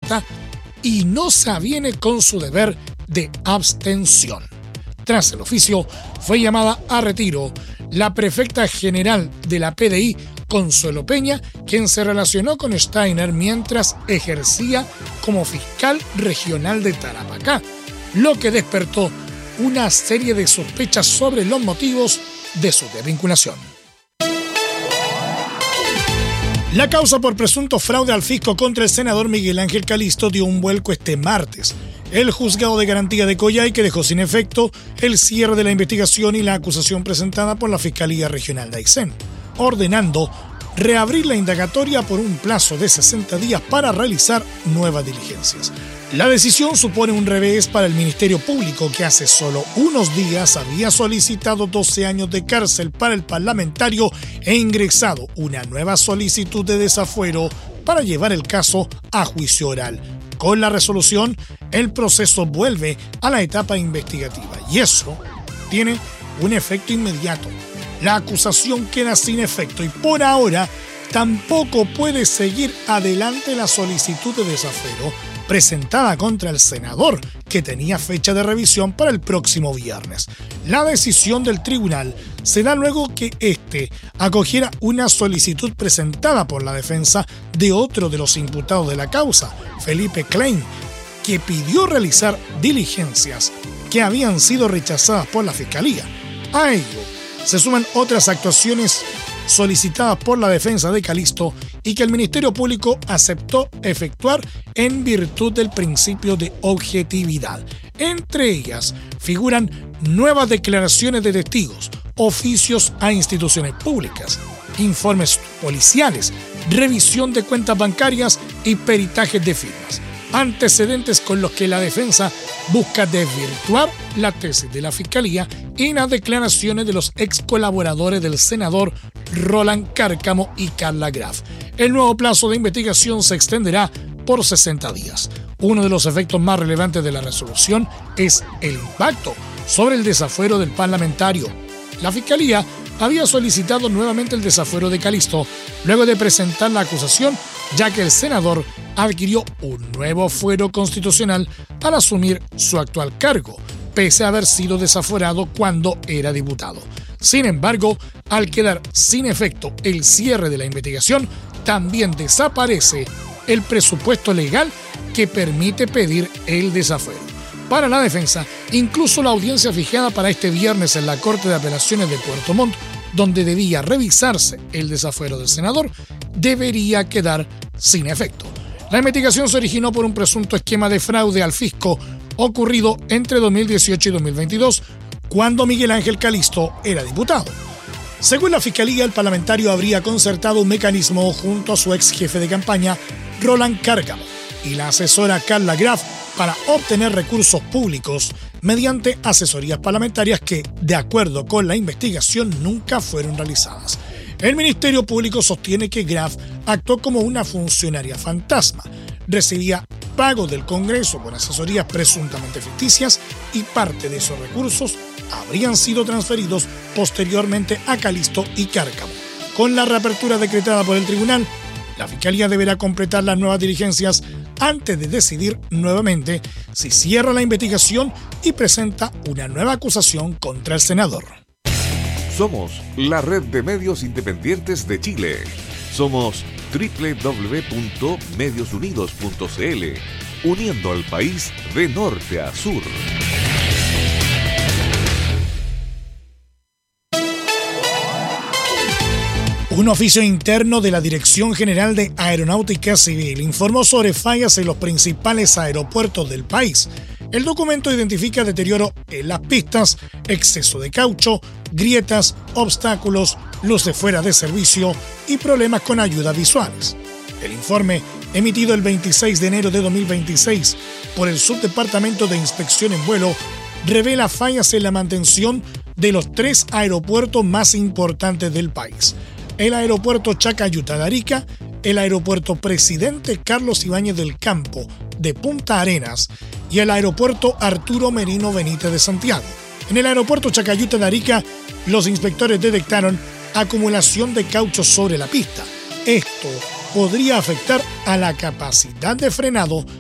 falta y no se aviene con su deber de abstención. Tras el oficio, fue llamada a retiro la prefecta general de la PDI, Consuelo Peña, quien se relacionó con Steiner mientras ejercía como fiscal regional de Tarapacá, lo que despertó una serie de sospechas sobre los motivos de su desvinculación. La causa por presunto fraude al fisco contra el senador Miguel Ángel Calisto dio un vuelco este martes. El juzgado de garantía de Coyhaique dejó sin efecto el cierre de la investigación y la acusación presentada por la Fiscalía Regional de Aysén, ordenando reabrir la indagatoria por un plazo de 60 días para realizar nuevas diligencias. La decisión supone un revés para el Ministerio Público, que hace solo unos días había solicitado 12 años de cárcel para el parlamentario e ingresado una nueva solicitud de desafuero para llevar el caso a juicio oral. Con la resolución, el proceso vuelve a la etapa investigativa y eso tiene un efecto inmediato. La acusación queda sin efecto y por ahora tampoco puede seguir adelante la solicitud de desafuero presentada contra el senador, que tenía fecha de revisión para el próximo viernes. La decisión del tribunal se da luego que éste acogiera una solicitud presentada por la defensa de otro de los imputados de la causa, Felipe Klein, que pidió realizar diligencias que habían sido rechazadas por la Fiscalía. A ello se suman otras actuaciones solicitadas por la defensa de Calisto y que el Ministerio Público aceptó efectuar en virtud del principio de objetividad. Entre ellas figuran nuevas declaraciones de testigos, oficios a instituciones públicas, informes policiales, revisión de cuentas bancarias y peritajes de firmas. Antecedentes con los que la defensa busca desvirtuar la tesis de la Fiscalía y las declaraciones de los ex colaboradores del senador Roland Cárcamo y Carla Graf. El nuevo plazo de investigación se extenderá por 60 días. Uno de los efectos más relevantes de la resolución es el impacto sobre el desafuero del parlamentario. La Fiscalía había solicitado nuevamente el desafuero de Calisto luego de presentar la acusación, ya que el senador adquirió un nuevo fuero constitucional al asumir su actual cargo, pese a haber sido desaforado cuando era diputado. Sin embargo, al quedar sin efecto el cierre de la investigación, también desaparece el presupuesto legal que permite pedir el desafuero. Para la defensa, incluso la audiencia fijada para este viernes en la Corte de Apelaciones de Puerto Montt, donde debía revisarse el desafuero del senador, debería quedar sin efecto. La investigación se originó por un presunto esquema de fraude al fisco ocurrido entre 2018 y 2022, cuando Miguel Ángel Calisto era diputado. Según la Fiscalía, el parlamentario habría concertado un mecanismo junto a su ex jefe de campaña, Roland Cárcamo, y la asesora Carla Graf para obtener recursos públicos mediante asesorías parlamentarias que, de acuerdo con la investigación, nunca fueron realizadas. El Ministerio Público sostiene que Graf actuó como una funcionaria fantasma, recibía pagos del Congreso por asesorías presuntamente ficticias y parte de esos recursos habrían sido transferidos posteriormente a Calisto y Cárcamo. Con la reapertura decretada por el tribunal, la Fiscalía deberá completar las nuevas diligencias antes de decidir nuevamente si cierra la investigación y presenta una nueva acusación contra el senador. Somos la red de medios independientes de Chile. Somos www.mediosunidos.cl, uniendo al país de norte a sur. Un oficio interno de la Dirección General de Aeronáutica Civil informó sobre fallas en los principales aeropuertos del país. El documento identifica deterioro en las pistas, exceso de caucho, grietas, obstáculos, luces fuera de servicio y problemas con ayudas visuales. El informe, emitido el 26 de enero de 2026 por el Subdepartamento de Inspección en Vuelo, revela fallas en la mantención de los 3 aeropuertos más importantes del país: el aeropuerto Chacayuta de Arica, el aeropuerto Presidente Carlos Ibáñez del Campo de Punta Arenas y el aeropuerto Arturo Merino Benítez de Santiago. En el aeropuerto Chacayuta de Arica, los inspectores detectaron acumulación de caucho sobre la pista. Esto podría afectar a la capacidad de frenado